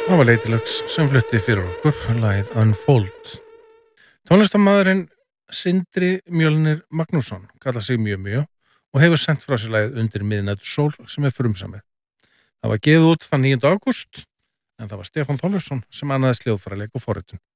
Það var Lady Lux sem flutti fyrir okkur lagið Unfold. Tónlistarmaðurinn Sindri Mjölnir Magnússon kallar sig mjög og hefur sent frá sér lagið Undir miðnætursól sem frumsamið. Það var gefið út þann 9. ágúst en það var Stefán Þorleifsson sem annaðist hljóðfæraleik og forritun.